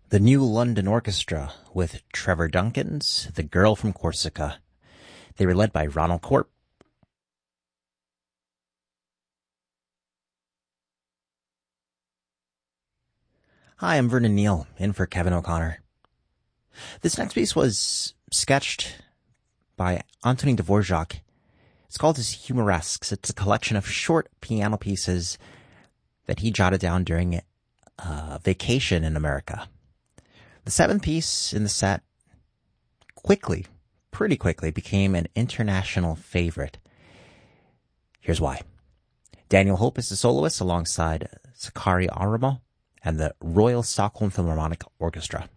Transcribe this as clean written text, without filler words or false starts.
The New London Orchestra with Trevor Duncan's The Girl from Corsica. They were led by Ronald Corp. Hi, I'm Vernon Neal, in for Kevin O'Connor. This next piece was sketched by Antonin Dvorak. It's called his Humoresques. It's a collection of short piano pieces that he jotted down during a vacation in America. The seventh piece in the set pretty quickly became an international favorite. Here's why. Daniel Hope is the soloist alongside Sakari Aramo and the Royal Stockholm Philharmonic Orchestra.